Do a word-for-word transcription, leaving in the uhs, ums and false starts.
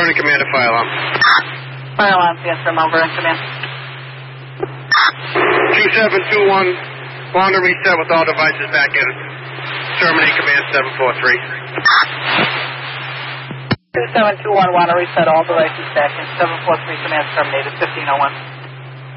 Vernon Commander, fire alarm. Fire alarm, answer Mount Vernon Command. two seven two one, Wanda reset with all devices back in. Terminate command seven four three. two seven two one, Wanda reset all devices back in. seven four three command terminated, fifteen oh one.